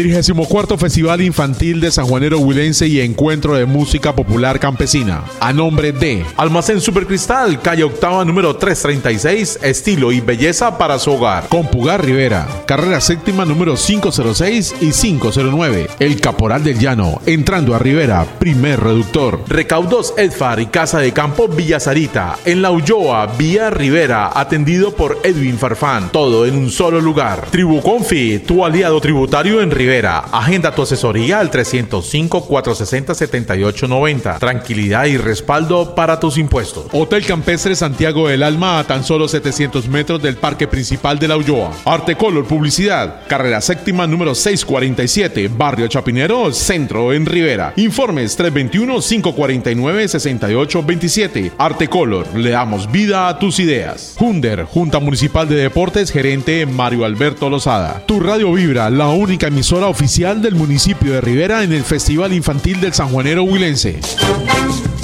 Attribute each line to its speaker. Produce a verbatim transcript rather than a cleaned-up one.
Speaker 1: trigésimo cuarto Festival Infantil de Sanjuanero Huilense y Encuentro de Música Popular Campesina. A nombre de
Speaker 2: Almacén Supercristal, calle octava, número trescientos treinta y seis, estilo y belleza para su hogar.
Speaker 1: Compugar Rivera, carrera séptima número quinientos seis y quinientos nueve. El Caporal del Llano, entrando a Rivera, primer reductor.
Speaker 2: Recaudos Edfar y Casa de Campo Villa Sarita, en La Ulloa, vía Rivera, atendido por Edwin Farfán, todo en un solo lugar. Tribuconfi, tu aliado tributario en Rivera. Agenda tu asesoría al trescientos cinco, cuatrocientos sesenta, setenta y ocho noventa. Tranquilidad y respaldo para tus impuestos.
Speaker 1: Hotel Campestre Santiago del Alma, a tan solo setecientos metros del parque principal de La Ulloa. Artecolor Publicidad, carrera séptima número seiscientos cuarenta y siete, barrio Chapinero, centro en Rivera. Informes tres dos uno, cinco cuatro nueve, seis ocho dos siete. Artecolor, le damos vida a tus ideas. Junder, Junta Municipal de Deportes, gerente Mario Alberto Lozada. Tu Radio Vibra, la única emisora oficial del municipio de Rivera en el Festival Infantil del Sanjuanero Huilense.